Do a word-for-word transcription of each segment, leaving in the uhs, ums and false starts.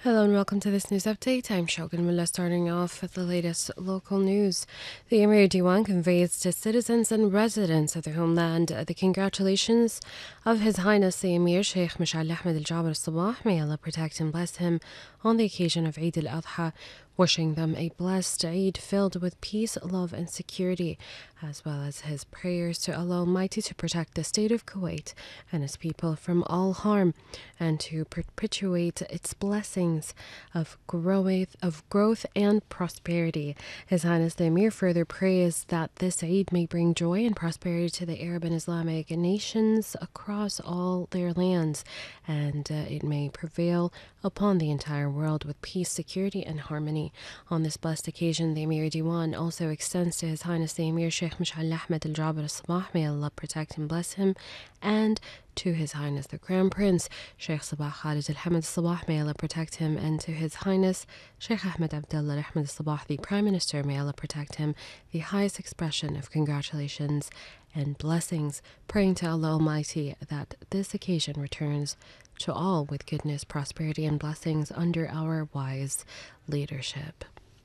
Hello and welcome to this news update. I'm Shogun Mullah, starting off with the latest local news. The Emir Diwan conveys to citizens and residents of the homeland the congratulations of His Highness the Emir Sheikh Mashal Ahmed Al Jaber Al Sabah. May Allah protect and bless him on the occasion of Eid Al Adha, wishing them a blessed Eid filled with peace, love, and security, as well as his prayers to Allah Almighty to protect the state of Kuwait and its people from all harm and to perpetuate its blessings of growth, of growth and prosperity. His Highness the Emir further prays that this Eid may bring joy and prosperity to the Arab and Islamic nations across all their lands, and uh, it may prevail upon the entire world with peace, security, and harmony. On this blessed occasion, the Emir Diwan also extends to His Highness the Emir Sheikh Mashal Ahmed Al Jaber Al Sabah, may Allah protect and bless him, and to His Highness the Crown Prince Sheikh Sabah Khalid Al Hamad Sabah, may Allah protect him, and to His Highness Sheikh Ahmed Abdullah Al Ahmed Sabah, the Prime Minister, may Allah protect him, the highest expression of congratulations and blessings, praying to Allah Almighty that this occasion returns to all with goodness, prosperity, and blessings under our wise leadership.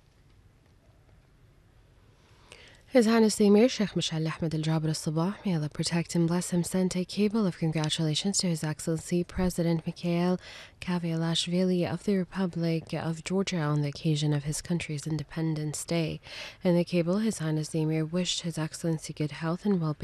His Highness the Emir Sheikh Mashal Ahmed Al Jaber Al Sabah, may Allah protect and bless him, sent a cable of congratulations to His Excellency President Mikhail Kavialashvili of the Republic of Georgia on the occasion of his country's Independence Day. In the cable, His Highness the Emir wished His Excellency good health and well-being